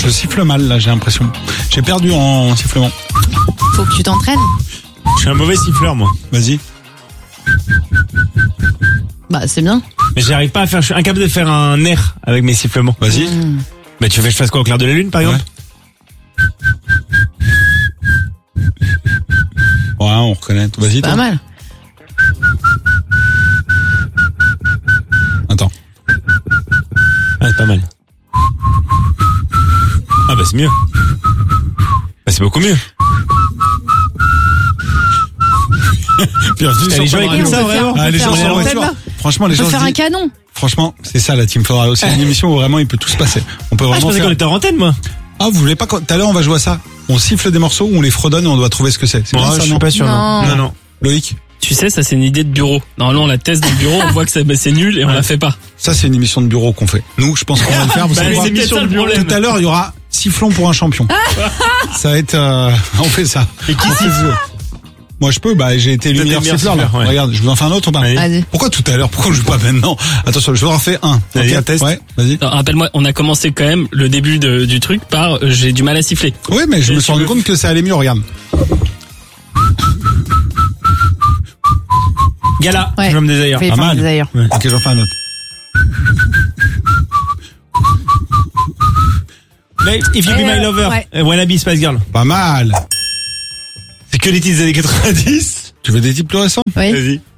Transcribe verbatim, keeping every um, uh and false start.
Je siffle mal, là, j'ai l'impression. J'ai perdu en sifflement. Faut que tu t'entraînes. Je suis un mauvais siffleur, moi. Vas-y. Bah, c'est bien. Mais j'arrive pas à faire, je suis incapable de faire un air avec mes sifflements. Vas-y. Mmh. Mais tu veux que je fasse quoi au clair de la lune, par exemple? Ouais, on reconnaît. Vas-y, Pas toi. mal. Attends. Ah, c'est pas mal. Ah bah c'est mieux. Bah c'est beaucoup mieux. Bienvenue T'as sur les gens Fun écoutent Radio. ça, on peut faire- vraiment? on peut Ah, les faire gens un sont en antenne, voiture. là. Franchement, les On peut gens se faire un disent... canon. Franchement, c'est ça la Team Fun Radio. C'est une émission où vraiment il peut tout se passer. On peut Ah, je vraiment pensais faire... qu'on était en antenne, moi. Ah, vous voulez pas... quand- Tout à l'heure, on va jouer à ça. On siffle des morceaux, on les fredonne et on doit trouver ce que c'est. C'est Moi, bien je ça, suis non pas sûr, non. Non. Non, non. Loïc, Tu sais, ça c'est une idée de bureau. Normalement, on la teste dans le bureau, on voit que ça, bah, c'est nul et on la fait pas. ça c'est une émission de bureau qu'on fait. Nous, je pense qu'on va le faire. Vous Bah, savez c'est quoi peut-être ça le problème. Tout à l'heure, il y aura sifflons pour un champion. Ça va être... euh, on fait ça. Et qui siffle? Moi, je peux. Bah, j'ai été élu Toi, t'es meilleur meilleur siffleur, là. siffleur, ouais. Regarde, je vous en fais un autre ou pas? Allez. Vas-y. Pourquoi tout à l'heure? Pourquoi je joue pas maintenant? Attention, je vous en fais un. Vas-y, Ok, un test. Ouais, vas-y. Alors, rappelle-moi, on a commencé quand même le début de- du truc par euh, j'ai du mal à siffler. Oui, mais je Et me tu suis rendu veux- compte que ça allait mieux, regarde. Gala. Ouais. Je me désire. Fais Pas mal. d'ailleurs. Ok, j'en fais un autre. Mais If You Be Et, My euh, Lover. ouais. euh, Wannabe Spice Girl. Pas mal. C'est que les titres des années quatre-vingt-dix. Tu veux des types plus récents? Oui. Vas-y.